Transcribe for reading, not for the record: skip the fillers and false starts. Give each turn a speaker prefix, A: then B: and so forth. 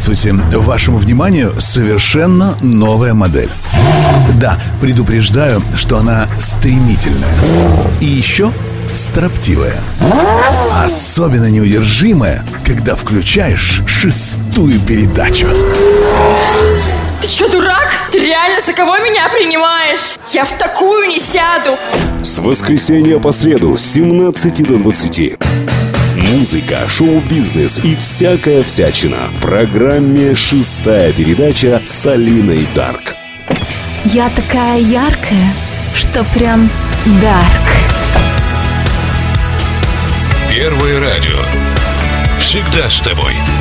A: Здравствуйте! Вашему вниманию совершенно новая модель. Да, предупреждаю, что она стремительная. И еще строптивая. Особенно неудержимая, когда включаешь 6-ю передачу.
B: Ты что, дурак? Ты реально за кого меня принимаешь? Я в такую не сяду.
C: С воскресенья по среду с 17 до 20. Музыка, шоу-бизнес и всякая всячина в программе «6-я передача» с Алиной Дарк.
D: Я такая яркая, что прям дарк.
E: Первое радио. Всегда с тобой.